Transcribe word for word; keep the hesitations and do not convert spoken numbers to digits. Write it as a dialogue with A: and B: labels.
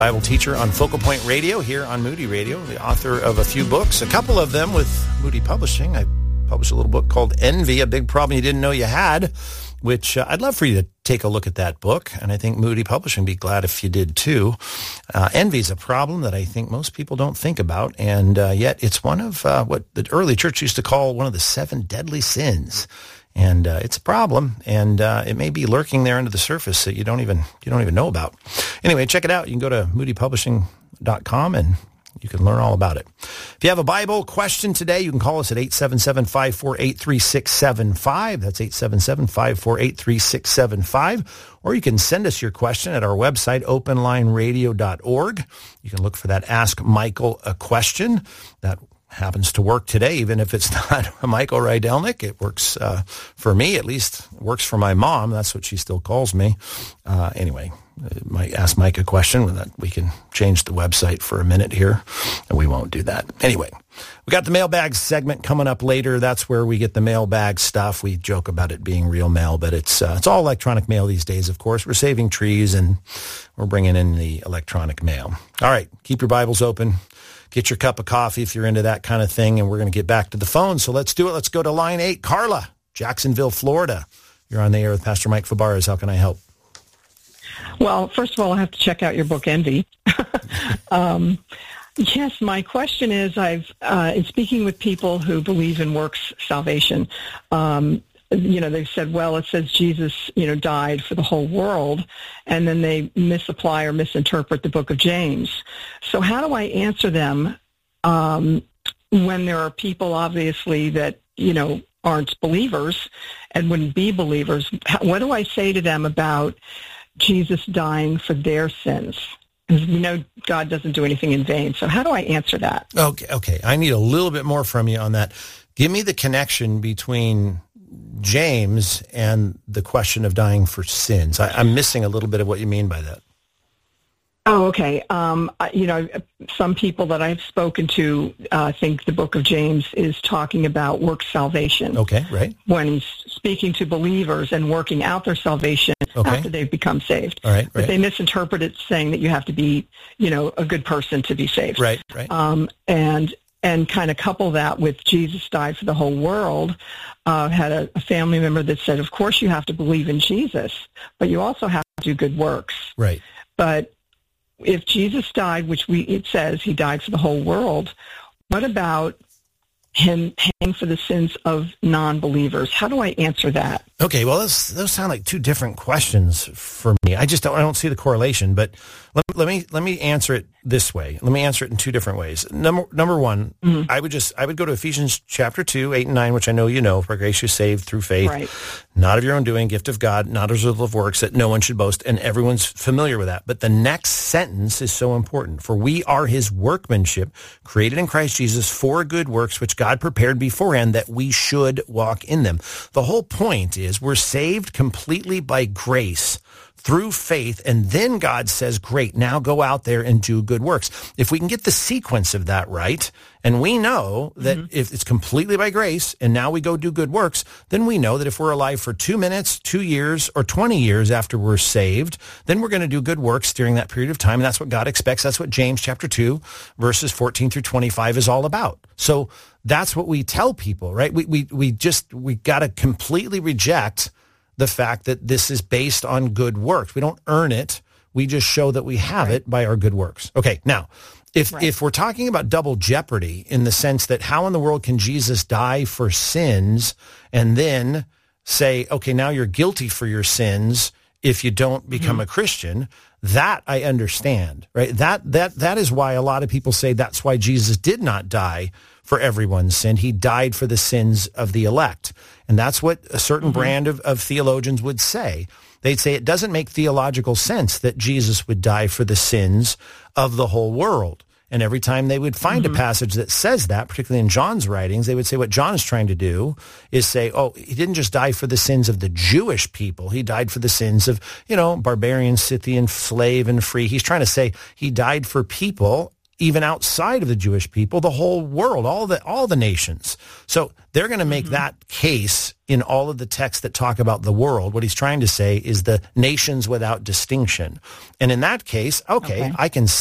A: Bible teacher on Focal Point Radio here on Moody Radio, the author of a few books, a couple of them with Moody Publishing. I published a little book called Envy, a Big Problem You Didn't Know You Had, which uh, I'd love for you to take a look at that book, and I think Moody Publishing would be glad if you did too. Uh, envy is a problem that I think most people don't think about, and uh, yet it's one of uh, what the early church used to call one of the seven deadly sins. And uh, it's a problem, and uh, it may be lurking there under the surface that you don't even you don't even know about. Anyway, check it out. You can go to moody publishing dot com and you can learn all about it. If you have a Bible question today, you can call us at eight seven seven, five four eight, three six seven five. That's eight seven seven, five four eight, three six seven five. Or you can send us your question at our website, open line radio dot org. You can look for that Ask Michael a Question. That happens to work today, even if it's not Michael Rydelnik. It works uh, for me, at least. It works for my mom. That's what she still calls me. Uh, anyway, might ask Mike a question. That we can change the website for a minute here, and we won't do that. Anyway, we got the mailbag segment coming up later. That's where we get the mailbag stuff. We joke about it being real mail, but it's uh, it's all electronic mail these days, of course. We're saving trees, and we're bringing in the electronic mail. All right, keep your Bibles open. Get your cup of coffee if you're into that kind of thing, and we're going to get back to the phone. So let's do it. Let's go to line eight. Carla, Jacksonville, Florida. You're on the air with Pastor Mike Fabarez. How can I help?
B: Well, first of all, I have to check out your book, Envy. um, yes, my question is, I've uh, in speaking with people who believe in works salvation, um, you know, they've said, well, it says Jesus, you know, died for the whole world, and then they misapply or misinterpret the book of James. So how do I answer them um, when there are people, obviously, that, you know, aren't believers and wouldn't be believers? What do I say to them about Jesus dying for their sins? Because we know God doesn't do anything in vain. So how do I answer that?
A: Okay, okay. I need a little bit more from you on that. Give me the connection between James and the question of dying for sins. I, I'm missing a little bit of what you mean by that.
B: Oh, okay. Um, you know, some people that I've spoken to uh, think the book of James is talking about work salvation.
A: Okay, right.
B: When he's speaking to believers and working out their salvation okay. after they've become saved.
A: All right, right.
B: But they misinterpret it saying that you have to be, you know, a good person to be saved.
A: Right, right.
B: Um, and and kind of couple that with Jesus died for the whole world. Uh, had a, a family member that said, of course you have to believe in Jesus, but you also have to do good works.
A: Right.
B: But if Jesus died, which we it says he died for the whole world, what about him paying for the sins of non-believers? How do I answer that?
A: Okay, well, those those sound like two different questions for me. I just don't I don't see the correlation, but let, let me let me answer it this way. Let me answer it in two different ways. Number number one, mm-hmm. I would just I would go to Ephesians chapter two, eight and nine, which I know you know, for grace you're saved through faith,
B: right.
A: Not of your own doing, gift of God, not as a result of works, that no one should boast, and everyone's familiar with that. But the next sentence is so important. For we are his workmanship, created in Christ Jesus for good works, which God prepared beforehand that we should walk in them. The whole point is we're saved completely by grace through faith, and then God says, great, now go out there and do good works. If we can get the sequence of that right, and we know that mm-hmm. if it's completely by grace, and now we go do good works, then we know that if we're alive for two minutes, two years, or twenty years after we're saved, then we're going to do good works during that period of time, and that's what God expects. That's what James chapter two, verses fourteen through twenty-five is all about. So that's what we tell people, right? We we we just, we got to completely reject the fact that this is based on good works. We don't earn it. We just show that we have right. it by our good works. Okay, now, if right. if we're talking about double jeopardy in the sense that how in the world can Jesus die for sins and then say, okay, now you're guilty for your sins if you don't become mm-hmm. a Christian, that I understand, right? That that that is why a lot of people say that's why Jesus did not die for everyone's sin. He died for the sins of the elect. And that's what a certain mm-hmm. brand of, of theologians would say. They'd say it doesn't make theological sense that Jesus would die for the sins of the whole world. And every time they would find mm-hmm. a passage that says that, particularly in John's writings, they would say what John is trying to do is say, oh, he didn't just die for the sins of the Jewish people. He died for the sins of, you know, barbarian, Scythian, slave, and free. He's trying to say he died for people even outside of the Jewish people, the whole world, all the all the nations. So they're going to make mm-hmm. that case in all of the texts that talk about the world. What he's trying to say is the nations without distinction. And in that case, okay, okay. I can